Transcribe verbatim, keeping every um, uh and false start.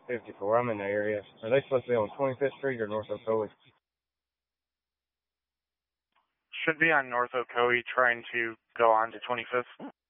fifty-four. I'm in the area. Are they supposed to be on twenty-fifth Street or North Ocoee? Should be on North Ocoee trying to go on to twenty-fifth.